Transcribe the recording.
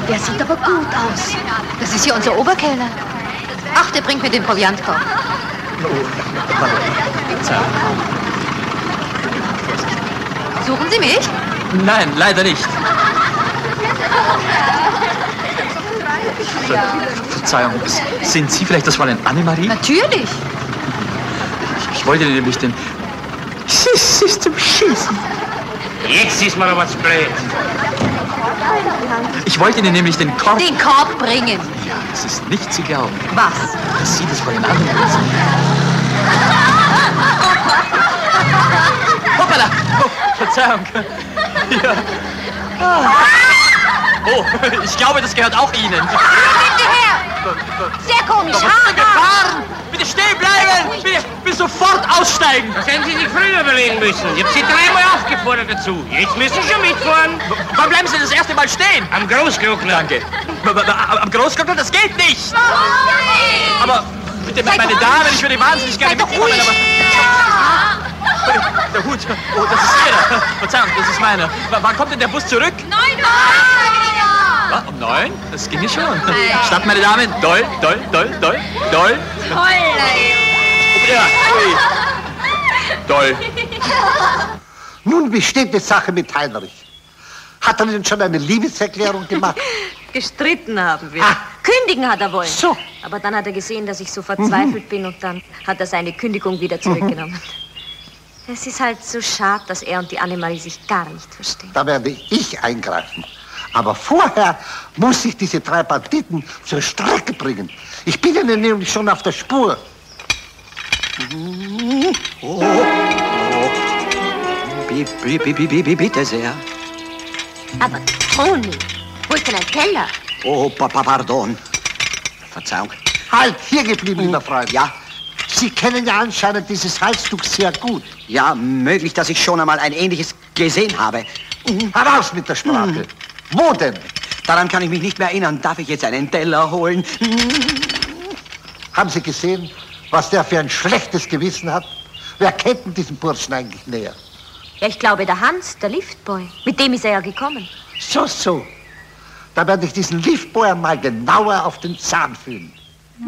Der sieht aber gut aus. Das ist ja unser Oberkellner. Ach, der bringt mir den Proviantkorb. Suchen Sie mich? Nein, leider nicht. Verzeihung, sind Sie vielleicht das Fräulein Annemarie? Natürlich. Ich wollte nämlich den... Sie ist zum Schießen. Jetzt ist mir aber zu blöd. Ich wollte Ihnen nämlich den Korb... Den Korb bringen. Ja, es ist nicht zu glauben. Was? Dass Sie das Fräulein Annemarie sind. Hoppala! Oh, Verzeihung. Ja. Oh, ich glaube, das gehört auch Ihnen. Bitte her! Sehr komisch. Gefahren! Bitte stehen bleiben! Bitte sofort aussteigen! Das hätten Sie sich früher überlegen müssen. Ich habe Sie dreimal aufgefordert dazu. Jetzt müssen Sie schon mitfahren. Wann bleiben Sie das erste Mal stehen? Am Großglockner. Danke. Am Großglockner, das geht nicht! Nein! Aber bitte, meine Damen, ich würde wahnsinnig gerne mitkommen, aber... Der Hut, oh, das ist Ihrer. Verzeihung, das ist meiner. Wann kommt denn der Bus zurück? 9 Uhr! Was, um 9? Das ging ja schon. Statt, meine Damen, doll. Toll! Ja, ui. Doll. Nun, wie steht die Sache mit Heinrich? Hat er denn schon eine Liebeserklärung gemacht? Gestritten haben wir. Ah. Kündigen hat er wollen. So. Aber dann hat er gesehen, dass ich so verzweifelt bin und dann hat er seine Kündigung wieder zurückgenommen. Es ist halt so schade, dass er und die Annemarie sich gar nicht verstehen. Da werde ich eingreifen. Aber vorher muss ich diese 3 Banditen zur Strecke bringen. Ich bin ihnen nämlich schon auf der Spur. Oh. Bitte sehr. Aber Toni, wo ist denn ein Teller? Oh, pardon. Verzeihung. Halt, hier geblieben, lieber Freund. Ja? Sie kennen ja anscheinend dieses Halstuch sehr gut. Ja, möglich, dass ich schon einmal ein ähnliches gesehen habe. Heraus mit der Sprache. Wo denn? Daran kann ich mich nicht mehr erinnern. Darf ich jetzt einen Teller holen? Haben Sie gesehen, was der für ein schlechtes Gewissen hat? Wer kennt denn diesen Burschen eigentlich näher? Ja, ich glaube, der Hans, der Liftboy. Mit dem ist er ja gekommen. So. Da werde ich diesen Liftboy mal genauer auf den Zahn fühlen.